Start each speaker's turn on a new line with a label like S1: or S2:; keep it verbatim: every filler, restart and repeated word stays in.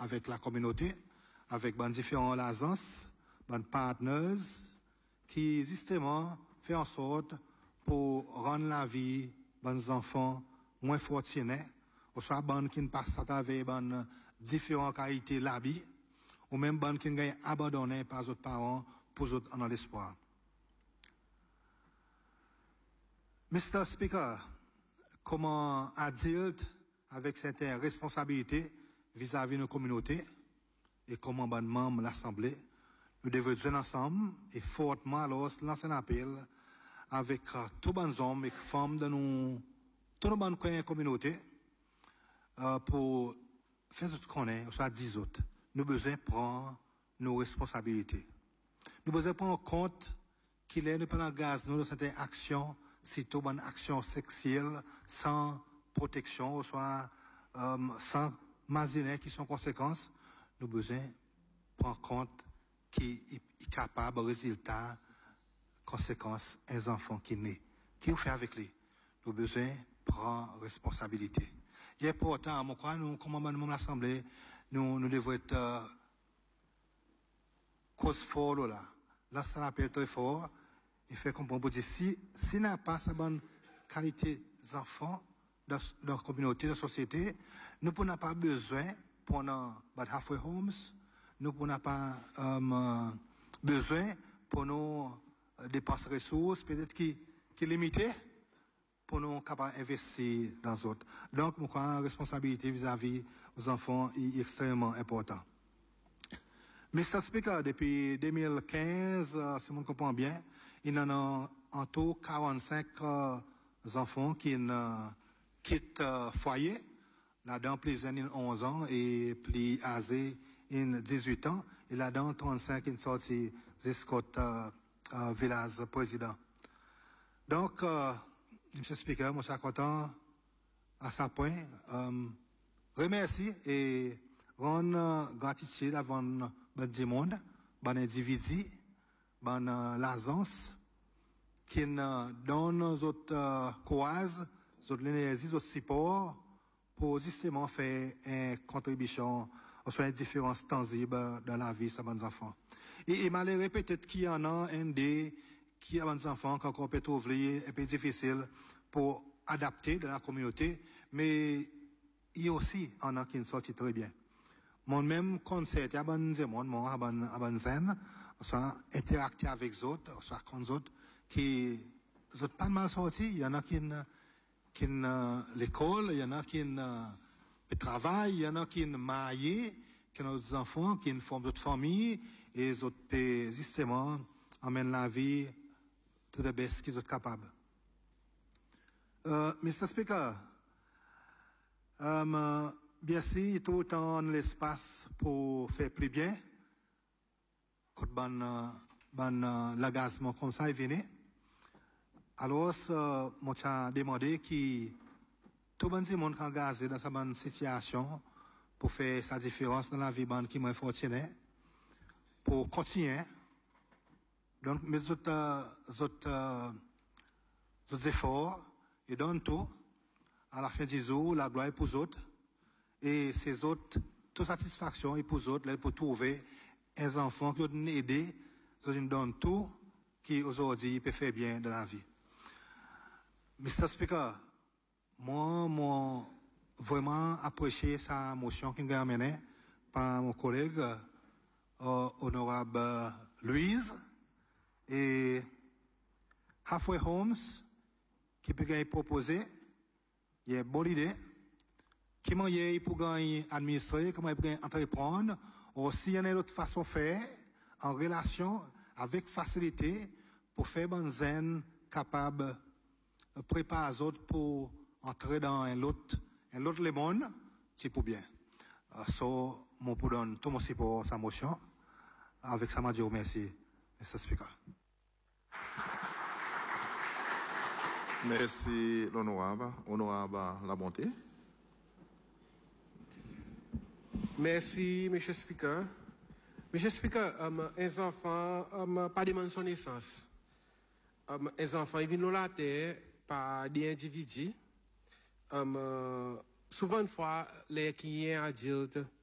S1: avec la communauté, avec ben, différents agences, ben, partners, qui justement fait en sorte pour rendre la vie des enfants moins fortunés, ou soit ben qui ne passent à travers ben, différentes qualités l'habit, ou même ben qui ne abandonnés par leurs parents pour autres en l'espoir. mister Speaker, comment adulte avec certaines responsabilités vis-à-vis de nos communautés et comment ben membres de l'Assemblée, nous devons jouer ensemble et fortement alors lancer un appel avec uh, tous les hommes et femmes de nous, toutes les communautés uh, pour faire ce qu'on est, soit dix autres. Nous avons besoin de prendre nos responsabilités. Nous avons besoin de prendre en compte qu'il est, nous pas gaz nous dans cette action, surtout une action sexuelle sans protection, ou soit um, sans maziner qui sont conséquences. Nous avons besoin de prendre en compte qui est capable de résultat, conséquences, un enfant qui naît. Qui vous fait avec lui? Nous avons besoin de prendre responsabilité. Il est important, moi, crois, nous, comme membre de l'Assemblée, nous, nous devons être, euh, cause fort, là. Là, ça l'appelle très fort. Il fait comprendre pour dire, si, si n'a pas sa bonne qualité d'enfants, dans, dans la communauté, dans la société, nous n'avons pas besoin, pendant, but halfway homes, nous n'avons pas euh, besoin pour nous euh, dépenser ressources, peut-être qui, qui est limité, pour nous capables d'investir dans les autres. Donc, je crois que la responsabilité vis-à-vis des enfants est extrêmement importante. mister Speaker, depuis deux mille quinze, euh, si on comprend bien, il y en a en tout quarante-cinq euh, enfants qui euh, quittent le euh, foyer. Là-dedans, plus jeunes, ils ont onze ans et plus âgés, ils ont dix-huit ans. Et là-dedans, trente-cinq, ils sont sortis jusqu'au euh, euh, village président. Donc, euh, monsieur Speaker, moi, je suis content à ce point. Euh, remercie et rendre gratitude avant ben, du monde, ben individu, ben euh, l'agence qui euh, donne aux autres euh, causes, aux autres l'énergie, aux autres supports pour justement faire une contribution aux soins différences tangibles dans la vie de nos enfants. Et, et malgré peut-être qu'il y en a un des qui a des enfants qui encore peut trouver un peu difficile pour adapter dans la communauté, mais il y a aussi en a qui sortent très bien. Mon même concept, il y a des gens, moi, à ben, à ben zen, soit interacter avec les autres, soit contre les autres, qui, sont pas mal sortis. Il y en a qui, qui, l'école, il y en a qui, le travail, il y en a qui, mariés, qui ont des enfants, qui forment d'autres familles, et les autres, justement, amènent la vie to the best qu'ils sont capables. Uh, mister Speaker, um, bien sûr, tout le temps l'espace pour faire plus bien. Quand ben, ben, l'agacement comme ça est venu. Alors, uh, moi, j'ai demandé que tout le monde qui est engagé dans cette situation pour faire sa différence dans la vie ben, qui est moins fortunée, pour continuer. Donc, mes autres, autres, euh, autres efforts, ils donnent tout. À la fin du jour, la gloire est pour les autres. Et ces autres, toute satisfaction est pour les autres, là, pour trouver un enfant qui ont aidé, qui donnent tout, qui aujourd'hui peut faire bien dans la vie. mister Speaker, moi, moi, vraiment apprécié sa motion qui m'a amenée par mon collègue, euh, honorable euh, Louise. Et Halfway Homes, qui peut gagner proposer, il y a une bonne idée. Comment il peut gagner administrer, comment il peut gagner entreprendre, aussi il y a une autre façon de faire, en relation avec facilité, pour faire un zen capable de préparer les autres pour entrer dans un autre, un autre le monde, c'est pour bien. Uh, so, mon pour donner tout mon support sa motion. Avec ça, je vous remercie, mister Speaker.
S2: Merci, l'honorable. Honorable La Bonté.
S3: Merci, M. Speaker. M. Speaker, um, les enfants, um, pas de son naissance. Um, les enfants, ils viennent dans la terre par des individus. Um, uh, souvent, une fois, les qui sont adultes,